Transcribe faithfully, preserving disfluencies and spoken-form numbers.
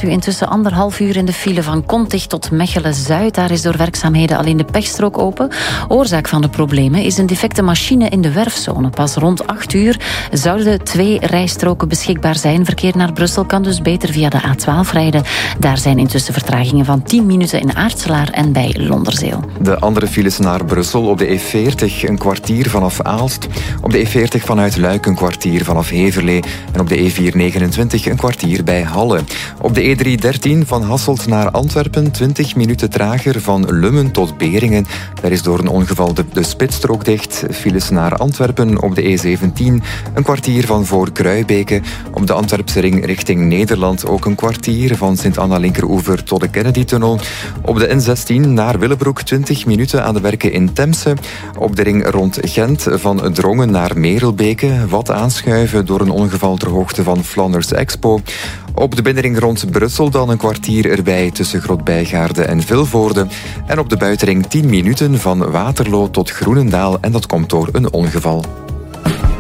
staat u intussen anderhalf uur in de file van Kontig tot Mechelen-Zuid. Daar is door werkzaamheden alleen de pechstrook open. Oorzaak van de problemen is een defecte machine in de werfzone. Pas rond acht uur zouden twee rijstroken beschikbaar zijn. Verkeer naar Brussel kan dus beter via de A twaalf rijden. Daar zijn intussen vertragingen van tien minuten in Aartselaar en bij Londerzeel. De andere files naar Brussel op de E veertig een kwartier vanaf Aalst. Op de E veertig vanuit Luik een kwartier vanaf Heverlee. En op de E vierhonderdnegenentwintig een kwartier bij Halle. Op de E driehonderddertien van Hasselt naar Antwerpen twintig minuten trager van Lummen tot Beringen. Daar is door een ongeval de, de spitsstrook dicht. Files naar Antwerpen op de E zeventien een kwartier van voor Kruibeke. Op de Antwerpse ring richting Nederland ook een kwartier van Sint-Anna-Linkeroever tot de Kennedy-tunnel. Op de N zestien naar Willebroek twintig minuten aan de werken in Temse. Op de ring rond Gent van Drongen naar Merelbeke. Wat aanschuiven door een ongeval ter hoogte van Flanders Expo. Op de binnenring rond Brussel dan een kwartier erbij tussen Grotbijgaarde en Vilvoorde. En op de buitenring tien minuten van Waterloo tot Groenendaal. En dat komt door een ongeval.